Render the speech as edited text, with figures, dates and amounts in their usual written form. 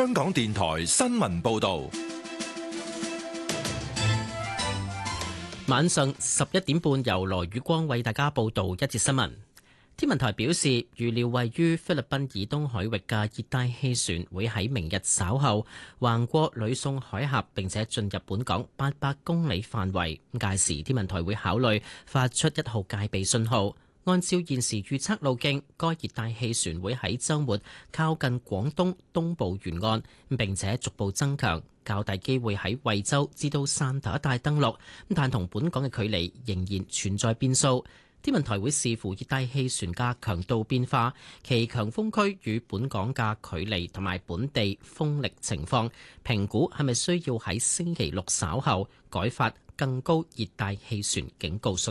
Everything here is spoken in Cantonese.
香港電台新聞報道。 晚上11點半，由羅宇光為大家報道一節新聞。天文台表示，預料位於菲律賓以東海域嘅熱帶氣旋會喺明日稍後橫過呂宋海峽，並且進入本港800公里範圍。屆時天文台會考慮發出1號戒備信號。按照現時預測路徑，該熱帶氣旋會喺週末靠近廣東東部沿岸，並且逐步增強，較大機會喺惠州至到汕頭一帶登陸，但同本港嘅距離仍然存在變數。天文台會視乎熱帶氣旋嘅強度變化、其強風區與本港嘅距離同埋本地風力情況，評估係咪需要喺星期六稍後改發更高熱帶氣旋警告信